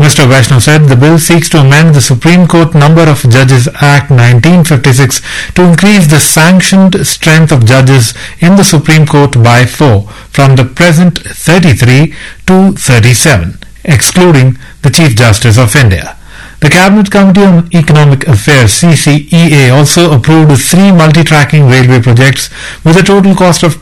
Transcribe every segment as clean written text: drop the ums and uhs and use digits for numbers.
Mr. Vaishnav said the bill seeks to amend the Supreme Court Number of Judges Act 1956 to increase the sanctioned strength of judges in the Supreme Court by 4 from the present 33 to 37, excluding the Chief Justice of India. The Cabinet Committee on Economic Affairs CCEA also approved 3 multi-tracking railway projects with a total cost of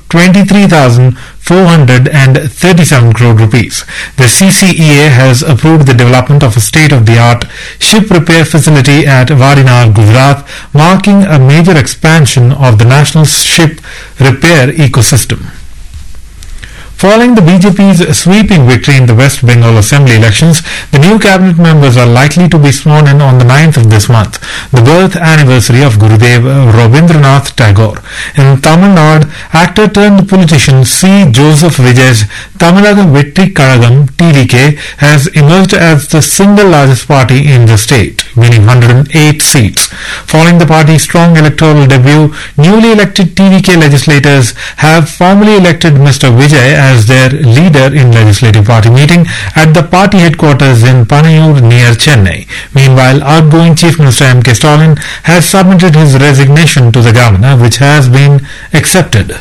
23,437 crore rupees. The CCEA has approved the development of a state-of-the-art ship repair facility at Vadinad, Gujarat, marking a major expansion of the national ship repair ecosystem. Following the BJP's sweeping victory in the West Bengal Assembly elections, the new cabinet members are likely to be sworn in on the 9th of this month, the birth anniversary of Gurudev Rabindranath Tagore. In Tamil Nadu, actor turned politician C. Joseph Vijay's Tamilnaga Vetri Kazhagam TVK has emerged as the single largest party in the state, winning 108 seats. Following the party's strong electoral debut, newly elected TVK legislators have formally elected Mr. Vijay as their leader in legislative party meeting at the party headquarters in Panayur near Chennai. Meanwhile, outgoing Chief Minister M.K. Stalin has submitted his resignation to the governor, which has been accepted.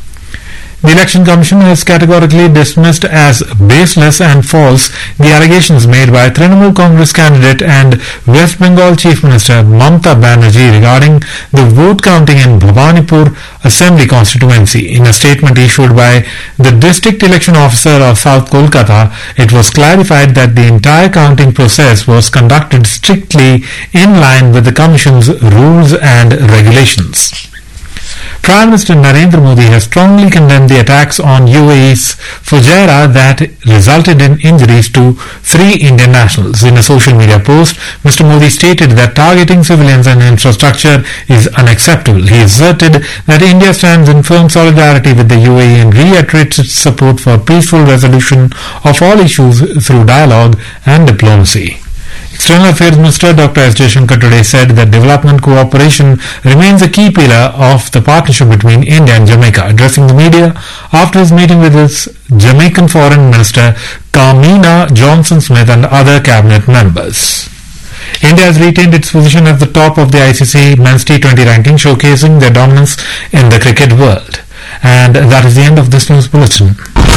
The Election Commission has categorically dismissed as baseless and false the allegations made by Trinamool Congress candidate and West Bengal Chief Minister Mamata Banerjee regarding the vote counting in Bhawanipur Assembly constituency. In a statement issued by the District Election Officer of South Kolkata, it was clarified that the entire counting process was conducted strictly in line with the Commission's rules and regulations. Prime Minister Narendra Modi has strongly condemned the attacks on UAE's Fujairah that resulted in injuries to 3 Indian nationals. In a social media post, Mr. Modi stated that targeting civilians and infrastructure is unacceptable. He asserted that India stands in firm solidarity with the UAE and reiterates its support for peaceful resolution of all issues through dialogue and diplomacy. External Affairs Minister Dr. S. Jaishankar today said that development cooperation remains a key pillar of the partnership between India and Jamaica. Addressing the media after his meeting with his Jamaican Foreign Minister Kamina Johnson-Smith and other cabinet members. India has retained its position at the top of the ICC Men's T20 ranking, showcasing their dominance in the cricket world. And that is the end of this news bulletin.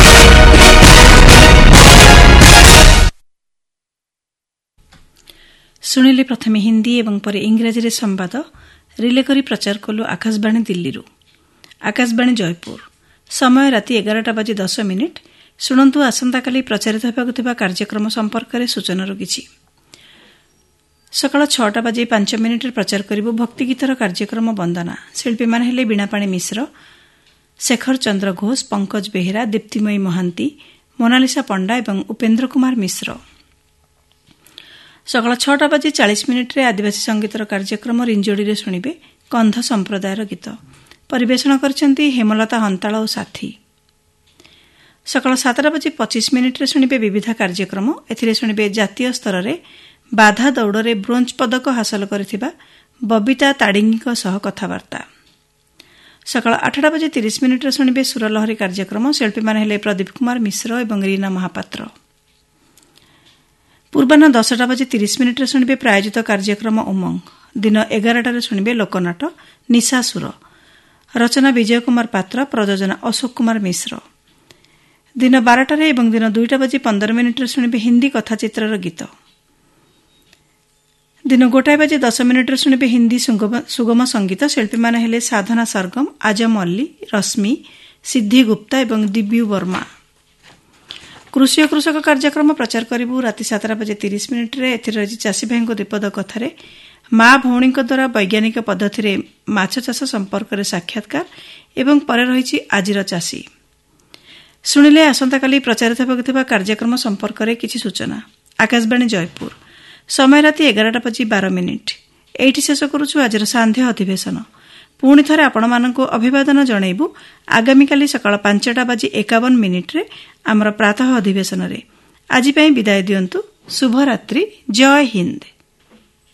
शुणिले प्रथमे हिंदी एवं परे इंग्राजी संवाद relay करी प्रचार कलु आकाशवाणी दिल्ली। आकाशवाणी जयपुर समय राति 11:10 शुणु आसंताकाली प्रचारित होगा कार्यक्रम संपर्क में सूचना रखी। सकाळ 6:05 प्रचार करिबु भक्ति गीतर कार्यक्रम वंदना। शिल्पी माने हेले बीणापाणी मिश्र, शेखर चंद्र घोष, पंकज बेहेरा, दीप्तिमयी महांती, मोनालिसा पंडा एवं उपेन्द्र कुमार मिश्र। सकाळ 6:40 आदिवासी संगीतर कार्यक्रम रिंजोड़ी शुणिबे कंध संप्रदायर गीत। परिवेषण करछंती हेमलता हंताळ और साथी। सकाळ 7:25 शुणिबे विविध कार्यक्रम। एथिरे शुणिबे जातीय स्तर में बाधा दौड़े ब्रोंज पदक हासिल करथिबा बबिता ताडिंगीक सह कथबार्ता। सकाळ 8:30 शुणिबे सुरलहरी कार्यक्रम। शिल्पी माने हेले प्रदीप कुमार मिश्र एवं रीना महापात्र। पूर्वाह्न 10:30 शुणिबे प्रायोजित कार्यक्रम उमंग। दिन 11 शुणिबे लोकनाट निशासुर। रचना विजय कुमार पात्र, प्रयोजन अशोक कुमार मिश्र। दिन 12 एवं दिन 2:15 शुणिबे हिंदी कथाचित्र गीत। दिन 1:10 शुणिबे हिंदी सुगम संगीत। शिल्पी माने हेले साधना सरगम, आजम अल्ली, रश्मि, सिद्धि गुप्ता एवं दिव्यू वर्मा। कृषि और कृषक कार्यक्रम प्रचार करिबु राति 7:30 एथिरे चाषी भाई द्विपद कथार माँ भौणी द्वारा वैज्ञानिक पद्धति माछ चाष संपर्क में साक्षात्कार एवं परे रही आजिर चाषी। शुणिले आसंताकाली प्रचारित होगा कार्यक्रम संपर्क में किछि सूचना। आकाशवाणी जयपुर समय राति 11:12 एठी शेष करुछु आजिर सांध्य अधिवेशन। पुणी थरे आपण मानकु अभिवादन जणाइबु आगामीकाली सकाळ 5:51 आमर प्रातः अधिवेशन रे। आज पई विदाय दियंतु। शुभरात्रि। जय हिंद।